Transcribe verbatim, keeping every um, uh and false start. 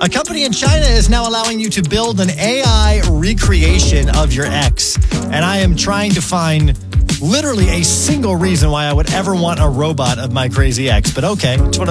A company in China is now allowing you to build an A I recreation of your ex. And I am trying to find literally a single reason why I would ever want a robot of my crazy ex. But okay, it's one of